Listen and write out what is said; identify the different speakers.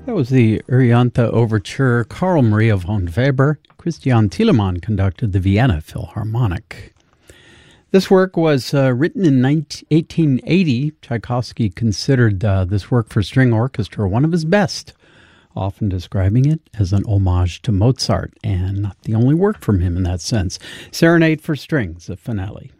Speaker 1: That was the Urianta Overture. Carl Maria von Weber. Christian Thielemann conducted the Vienna Philharmonic. This work was written in 1880. Tchaikovsky considered this work for string orchestra one of his best, often describing it as an homage to Mozart, and not the only work from him in that sense. Serenade for Strings, a finale.